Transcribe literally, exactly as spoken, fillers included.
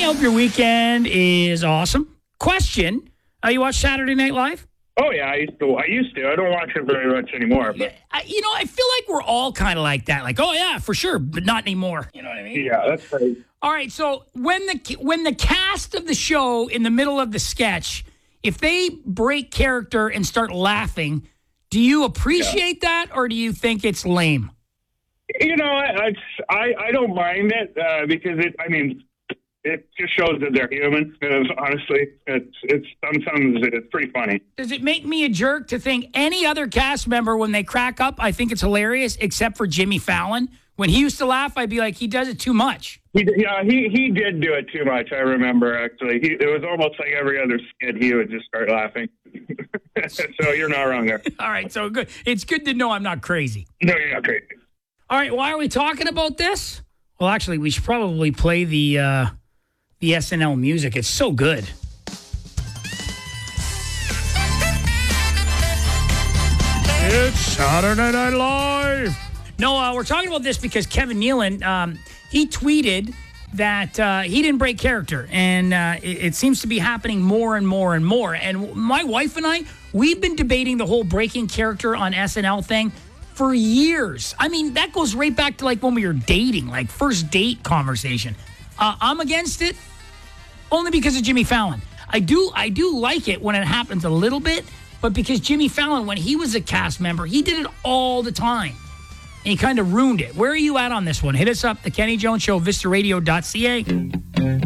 Kenny, I hope your weekend is awesome. Question, uh, you watch Saturday Night Live? Oh, yeah, I used to. I used to. I don't watch it very much anymore. But. I, you know, I feel like we're all kind of like that. Like, oh, yeah, for sure, but not anymore. You know what I mean? Yeah, that's right. All right, so when the when the cast of the show in the middle of the sketch, if they break character and start laughing, do you appreciate yeah. that or do you think it's lame? You know, I I, I don't mind it uh, because it. I mean, it just shows that they're human. It's, honestly, it's it's sometimes it's pretty funny. Does it make me a jerk to think any other cast member when they crack up? I think it's hilarious, except for Jimmy Fallon. When he used to laugh, I'd be like, he does it too much. He, yeah, he he did do it too much. I remember actually. He, it was almost like every other skit he would just start laughing. So you're not wrong there. All right, so good. It's good to know I'm not crazy. No, you're not crazy. All right, why are we talking about this? Well, actually, we should probably play the uh, the S N L music. It's so good. It's Saturday Night Live. No, uh, we're talking about this because Kevin Nealon, um, he tweeted that uh, he didn't break character, and uh, it, it seems to be happening more and more and more. And my wife and I, we've been debating the whole breaking character on S N L thing for years. I mean, that goes right back to like when we were dating, like first date conversation. Uh, I'm against it only because of Jimmy Fallon. I do, I do like it when it happens a little bit, but because Jimmy Fallon, when he was a cast member, he did it all the time. And he kind of ruined it. Where are you at on this one? Hit us up, The Kenny Jones Show, Vista Radio dot C A.